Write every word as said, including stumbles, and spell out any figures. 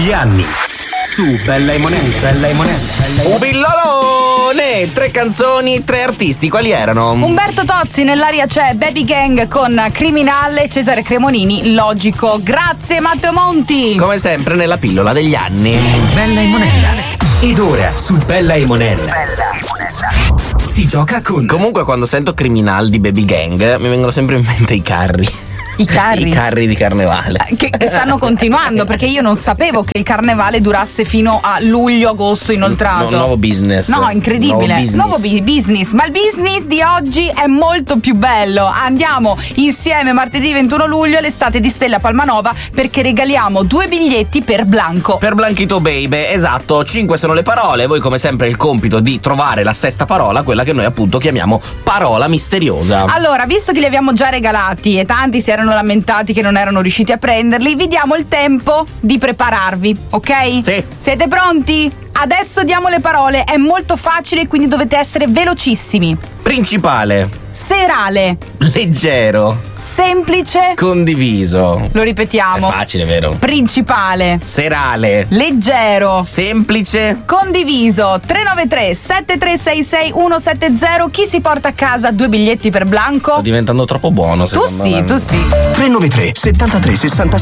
degli anni. Su Bella e Monella. Bella e Monella. Un pillolone! Tre canzoni, tre artisti, quali erano? Umberto Tozzi, nell'aria c'è Baby Gang con Criminale, Cesare Cremonini, Logico. Grazie Matteo Monti. Come sempre nella pillola degli anni. Bella e Monella. Ed ora su Bella e Monella. Bella e Monella. Si gioca con. Comunque quando sento Criminal di Baby Gang mi vengono sempre in mente i carri. I carri? I carri di carnevale. Che, che stanno continuando, perché io non sapevo che il carnevale durasse fino a luglio-agosto inoltrato. Un nuovo business. No, incredibile. Nuovo business. Nuovo bi- business. Ma il business di oggi è molto più bello. Andiamo insieme martedì ventuno luglio all'estate di Stella Palmanova, perché regaliamo due biglietti per Blanco. Per Blanchito Baby, esatto. Cinque sono le parole. Voi come sempre il compito di trovare la sesta parola, quella che noi appunto chiamiamo parola misteriosa. Allora, visto che li abbiamo già regalati e tanti si erano lamentati che non erano riusciti a prenderli, vi diamo il tempo di prepararvi, ok? Sì. Siete pronti? Adesso diamo le parole, è molto facile, quindi dovete essere velocissimi. Principale. Serale. Leggero. Semplice. Condiviso. Lo ripetiamo. È facile, vero? Principale. Serale. Leggero. Semplice. Condiviso. tre nove tre sette tre sei sei uno sette zero. Chi si porta a casa due biglietti per Blanco? Sto diventando troppo buono, Tu secondo sì, me. tu sì. tre nove tre settantatré sessantasei